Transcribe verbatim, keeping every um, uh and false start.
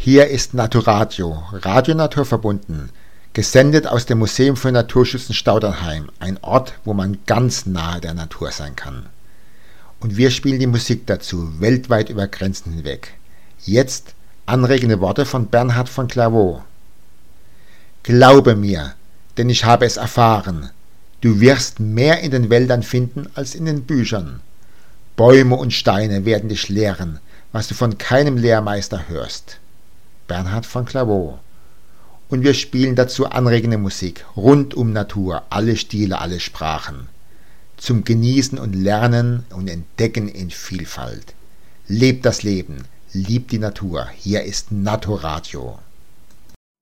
Hier ist Naturadio, Radio Naturverbunden, gesendet aus dem Museum für Naturschutz in Staudernheim, ein Ort, wo man ganz nahe der Natur sein kann. Und wir spielen die Musik dazu, weltweit über Grenzen hinweg. Jetzt anregende Worte von Bernhard von Clairvaux. Glaube mir, denn ich habe es erfahren, du wirst mehr in den Wäldern finden als in den Büchern. Bäume und Steine werden dich lehren, was du von keinem Lehrmeister hörst. Bernhard von Clairvaux. Und wir spielen dazu anregende Musik, rund um Natur, alle Stile, alle Sprachen. Zum Genießen und Lernen und Entdecken in Vielfalt. Lebt das Leben, liebt die Natur, hier ist Naturadio.